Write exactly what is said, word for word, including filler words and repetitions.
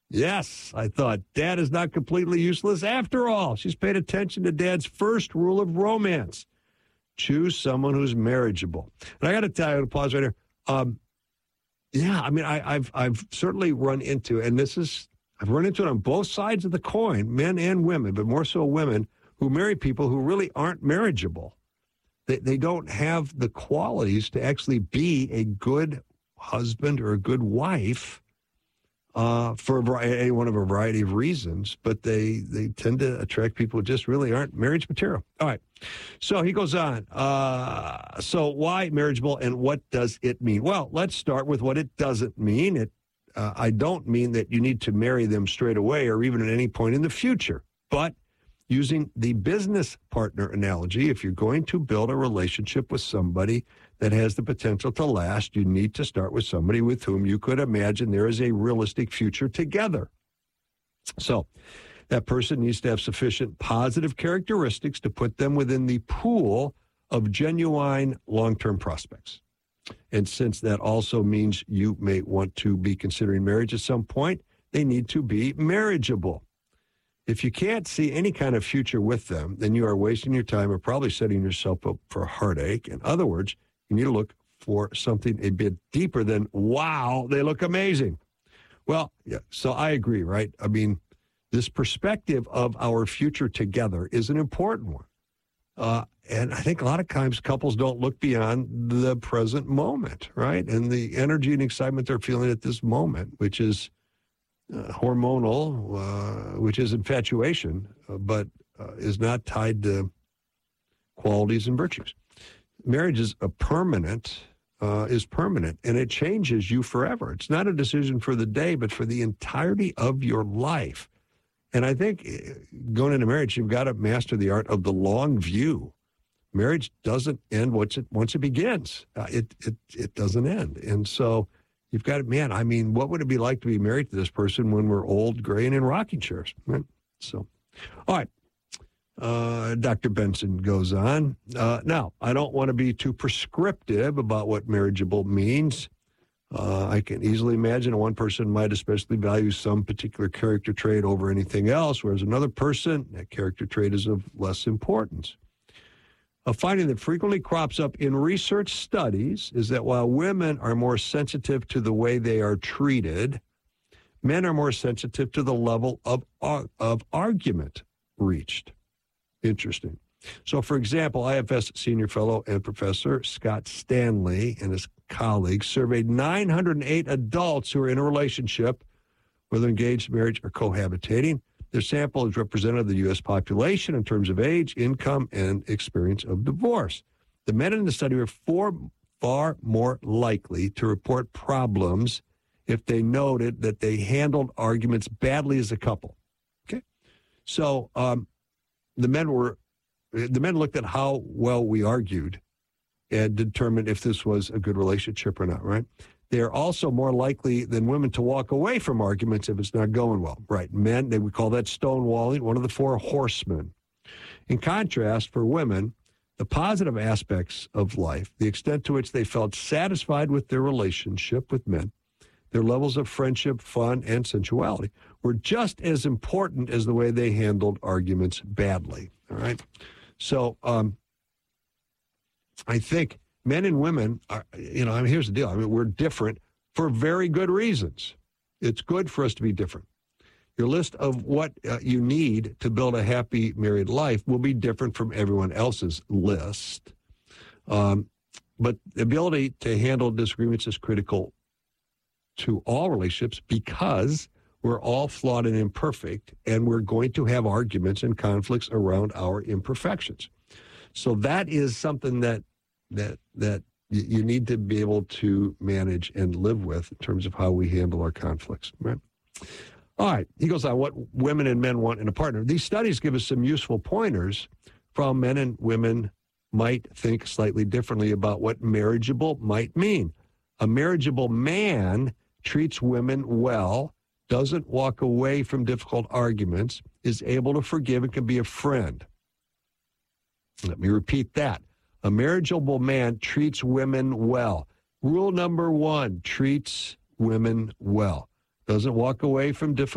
Yes, I thought, Dad is not completely useless after all. She's paid attention to Dad's first rule of romance. Choose someone who's marriageable. And I got to tell you, I'm going to pause right here. Um, yeah, I mean, I, I've I've certainly run into, and this is, I've run into it on both sides of the coin, men and women, but more so women who marry people who really aren't marriageable. They, they don't have the qualities to actually be a good husband or a good wife uh, for a variety, one of a variety of reasons, but they, they tend to attract people who just really aren't marriage material. All right. So he goes on. Uh, so why marriageable and what does it mean? Well, let's start with what it doesn't mean. It, uh, I don't mean that you need to marry them straight away or even at any point in the future, but using the business partner analogy, if you're going to build a relationship with somebody that has the potential to last, you need to start with somebody with whom you could imagine there is a realistic future together. So that person needs to have sufficient positive characteristics to put them within the pool of genuine long-term prospects. And since that also means you may want to be considering marriage at some point, they need to be marriageable. If you can't see any kind of future with them, then you are wasting your time or probably setting yourself up for heartache. In other words, you need to look for something a bit deeper than, wow, they look amazing. Well, yeah, so I agree, right? I mean, this perspective of our future together is an important one. Uh, and I think a lot of times couples don't look beyond the present moment, right? And the energy and excitement they're feeling at this moment, which is Uh, hormonal, uh, which is infatuation, uh, but uh, is not tied to qualities and virtues. Marriage is a permanent, uh, is permanent, and it changes you forever. It's not a decision for the day, but for the entirety of your life. And I think going into marriage, you've got to master the art of the long view. Marriage doesn't end once it once it begins. Uh, it it it doesn't end, and so. You've got it, man. I mean, what would it be like to be married to this person when we're old, gray, and in rocking chairs? Right? So, all right. Uh, Doctor Benson goes on. Uh, now, I don't want to be too prescriptive about what marriageable means. Uh, I can easily imagine one person might especially value some particular character trait over anything else, whereas another person, that character trait is of less importance. A finding that frequently crops up in research studies is that while women are more sensitive to the way they are treated, men are more sensitive to the level of, of argument reached. Interesting. So, for example, I F S senior fellow and professor Scott Stanley and his colleagues surveyed nine hundred eight adults who are in a relationship, whether engaged, marriage, or cohabitating. Their sample is representative of the U S population in terms of age, income, and experience of divorce. The men in the study were far, far more likely to report problems if they noted that they handled arguments badly as a couple. Okay, so um, the men were the men looked at how well we argued and determined if this was a good relationship or not. Right. They're also more likely than women to walk away from arguments if it's not going well. Right. Men, they would call that stonewalling, one of the four horsemen. In contrast, for women, the positive aspects of life, the extent to which they felt satisfied with their relationship with men, their levels of friendship, fun, and sensuality, were just as important as the way they handled arguments badly. All right. So um, I think men and women are, you know, I mean, here's the deal. I mean, we're different for very good reasons. It's good for us to be different. Your list of what uh, you need to build a happy married life will be different from everyone else's list. Um, but the ability to handle disagreements is critical to all relationships because we're all flawed and imperfect, and we're going to have arguments and conflicts around our imperfections. So that is something that that that you need to be able to manage and live with in terms of how we handle our conflicts. Right? All right. He goes on, what women and men want in a partner. These studies give us some useful pointers for how men and women might think slightly differently about what marriageable might mean. A marriageable man treats women well, doesn't walk away from difficult arguments, is able to forgive, and can be a friend. Let me repeat that. A marriageable man treats women well. Rule number one, treats women well. Doesn't walk away from difficult